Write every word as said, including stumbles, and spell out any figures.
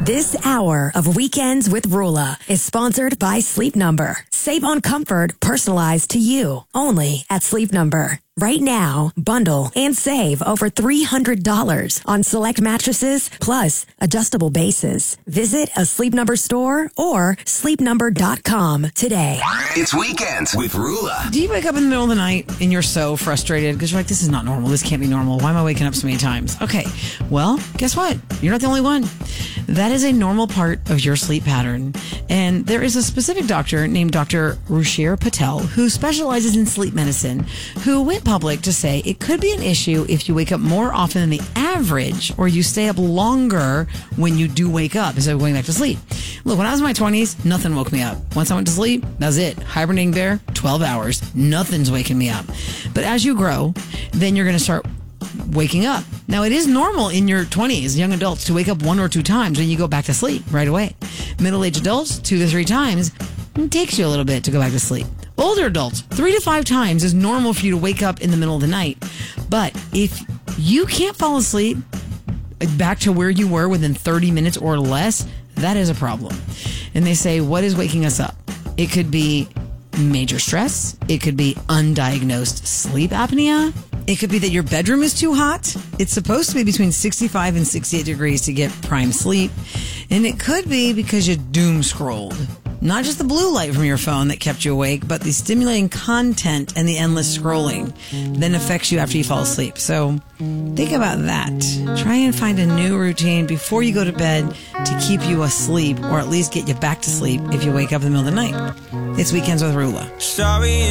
This hour of Weekends with Rula is sponsored by Sleep Number. Save on comfort personalized to you only at Sleep Number. Right now, bundle and save over three hundred dollars on select mattresses plus adjustable bases. Visit a Sleep Number store or sleep number dot com today. It's Weekends with Rula. Do you wake up in the middle of the night and you're so frustrated because you're like, this is not normal. This can't be normal. Why am I waking up so many times? Okay, well, guess what? You're not the only one. That is a normal part of your sleep pattern. And there is a specific doctor named Doctor Ruchir Patel who specializes in sleep medicine who went public to say it could be an issue if you wake up more often than the average or you stay up longer when you do wake up instead of going back to sleep. Look, when I was in my twenties, nothing woke me up. Once I went to sleep, that's it. Hibernating there, twelve hours. Nothing's waking me up. But as you grow, then you're going to start waking up. Now, it is normal in your twenties, young adults, to wake up one or two times when you go back to sleep right away. Middle-aged adults, two to three times. It takes you a little bit to go back to sleep. Older adults, three to five times is normal for you to wake up in the middle of the night. But if you can't fall asleep back to where you were within thirty minutes or less, that is a problem. And they say, what is waking us up? It could be major stress. It could be undiagnosed sleep apnea. It could be that your bedroom is too hot. It's supposed to be between sixty-five and sixty-eight degrees to get prime sleep. And it could be because you doom scrolled. Not just the blue light from your phone that kept you awake, but the stimulating content and the endless scrolling then affects you after you fall asleep. So think about that. Try and find a new routine before you go to bed to keep you asleep or at least get you back to sleep if you wake up in the middle of the night. It's Weekends with Rula. Sorry.